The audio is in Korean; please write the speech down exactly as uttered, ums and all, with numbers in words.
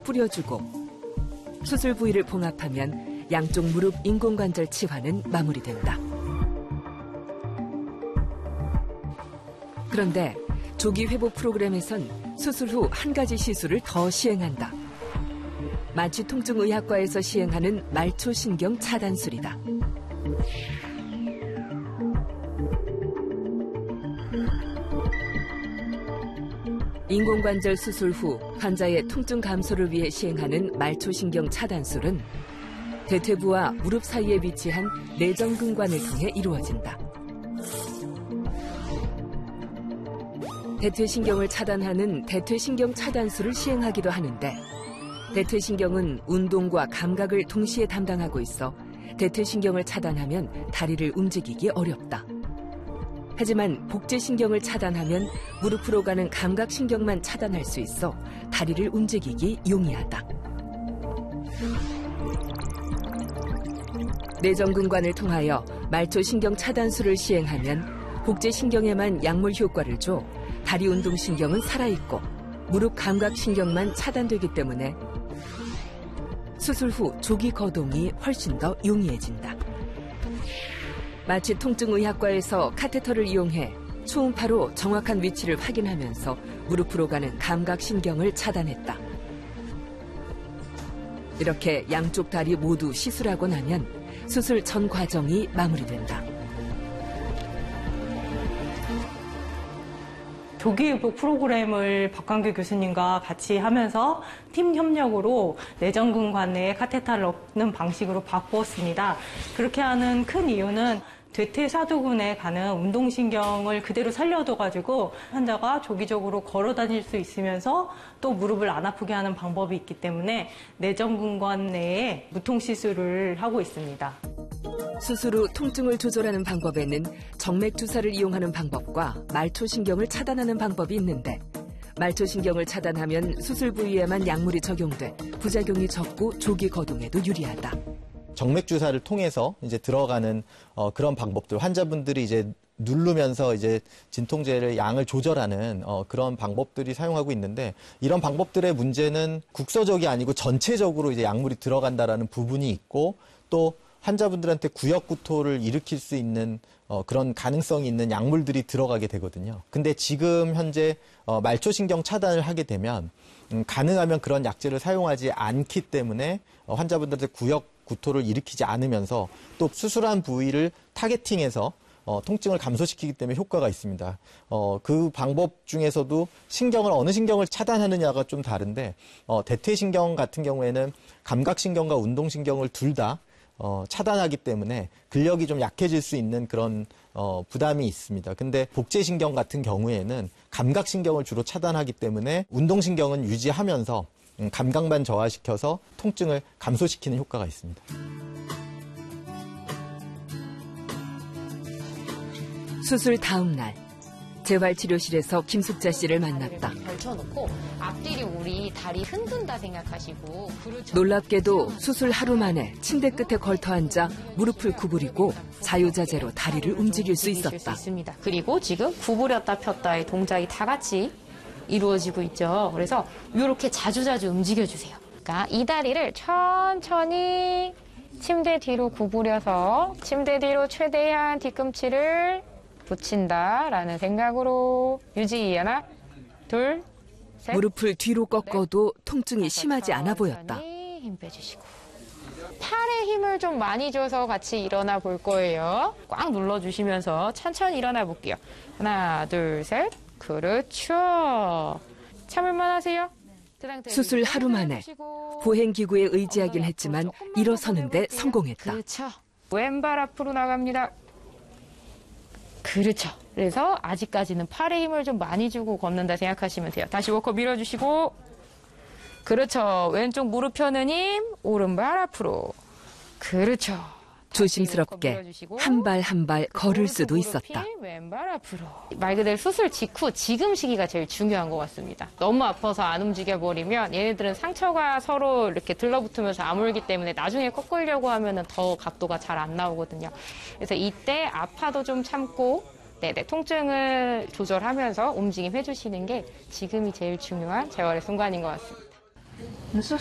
뿌려주고 수술 부위를 봉합하면 양쪽 무릎 인공관절 치환은 마무리된다. 그런데 조기 회복 프로그램에선 수술 후 한 가지 시술을 더 시행한다. 마취통증의학과에서 시행하는 말초신경 차단술이다. 인공관절 수술 후 환자의 통증 감소를 위해 시행하는 말초신경 차단술은 대퇴부와 무릎 사이에 위치한 내전근관을 통해 이루어진다. 대퇴신경을 차단하는 대퇴신경 차단술을 시행하기도 하는데 대퇴신경은 운동과 감각을 동시에 담당하고 있어 대퇴신경을 차단하면 다리를 움직이기 어렵다. 하지만 복제신경을 차단하면 무릎으로 가는 감각신경만 차단할 수 있어 다리를 움직이기 용이하다. 내전근관을 통하여 말초신경 차단술을 시행하면 복제신경에만 약물 효과를 줘 다리 운동신경은 살아있고 무릎 감각신경만 차단되기 때문에 수술 후 조기 거동이 훨씬 더 용이해진다. 마취통증의학과에서 카테터를 이용해 초음파로 정확한 위치를 확인하면서 무릎으로 가는 감각신경을 차단했다. 이렇게 양쪽 다리 모두 시술하고 나면 수술 전 과정이 마무리된다. 조기 회복 프로그램을 박광규 교수님과 같이 하면서 팀 협력으로 내전근관 내에 카테터를 넣는 방식으로 바꾸었습니다. 그렇게 하는 큰 이유는 대퇴사두근에 가는 운동신경을 그대로 살려둬가지고 환자가 조기적으로 걸어 다닐 수 있으면서 또 무릎을 안 아프게 하는 방법이 있기 때문에 내전근관 내에 무통시술을 하고 있습니다. 수술 후 통증을 조절하는 방법에는 정맥주사를 이용하는 방법과 말초신경을 차단하는 방법이 있는데 말초신경을 차단하면 수술 부위에만 약물이 적용돼 부작용이 적고 조기 거동에도 유리하다. 정맥주사를 통해서 이제 들어가는 어, 그런 방법들, 환자분들이 이제 누르면서 이제 진통제를 양을 조절하는 어, 그런 방법들이 사용하고 있는데 이런 방법들의 문제는 국소적이 아니고 전체적으로 이제 약물이 들어간다라는 부분이 있고 또 환자분들한테 구역구토를 일으킬 수 있는 어, 그런 가능성이 있는 약물들이 들어가게 되거든요. 근데 지금 현재 어, 말초신경 차단을 하게 되면 음, 가능하면 그런 약제를 사용하지 않기 때문에 어, 환자분들한테 구역구토를 일으키지 않으면서 또 수술한 부위를 타겟팅해서 어, 통증을 감소시키기 때문에 효과가 있습니다. 어, 그 방법 중에서도 신경을 어느 신경을 차단하느냐가 좀 다른데 어, 대퇴신경 같은 경우에는 감각신경과 운동신경을 둘 다 어, 차단하기 때문에 근력이 좀 약해질 수 있는 그런 어, 부담이 있습니다. 근데 복제신경 같은 경우에는 감각신경을 주로 차단하기 때문에 운동신경은 유지하면서 음, 감각만 저하시켜서 통증을 감소시키는 효과가 있습니다. 수술 다음 날 재활치료실에서 김숙자 씨를 만났다. 걸쳐놓고 앞뒤로 우리 다리 흔든다 생각하시고 놀랍게도 수술 하루 만에 침대 끝에 걸터앉아 무릎을 구부리고 자유자재로 다리를 움직일 수 있었다. 그리고 지금 구부렸다 폈다의 동작이 다 같이 이루어지고 있죠. 그래서 이렇게 자주자주 움직여주세요. 그러니까 이 다리를 천천히 침대 뒤로 구부려서 침대 뒤로 최대한 뒤꿈치를 붙인다라는 생각으로 유지. 하나, 둘, 셋. 무릎을 뒤로 꺾어도 통증이 심하지 않아 보였다. 힘 빼주시고. 팔에 힘을 좀 많이 줘서 같이 일어나 볼 거예요. 꽉 눌러주시면서 천천히 일어나 볼게요. 하나, 둘, 셋. 그렇죠. 참을만 하세요? 수술 하루 만에 보행기구에 의지하긴 했지만 일어서는데 성공했다. 그렇죠. 왼발 앞으로 나갑니다. 그렇죠. 그래서 아직까지는 팔에 힘을 좀 많이 주고 걷는다 생각하시면 돼요. 다시 워커 밀어주시고. 그렇죠. 왼쪽 무릎 펴는 힘, 오른발 앞으로. 그렇죠. 조심스럽게 한 발 한 발 걸을 수도 있었다. 왼발 앞으로. 말 그대로 수술 직후 지금 시기가 제일 중요한 것 같습니다. 너무 아파서 안 움직여버리면 얘네들은 상처가 서로 이렇게 들러붙으면서 아물기 때문에 나중에 꺾으려고 하면 더 각도가 잘 안 나오거든요. 그래서 이때 아파도 좀 참고 네네, 통증을 조절하면서 움직임 해주시는 게 지금이 제일 중요한 재활의 순간인 것 같습니다. 무슨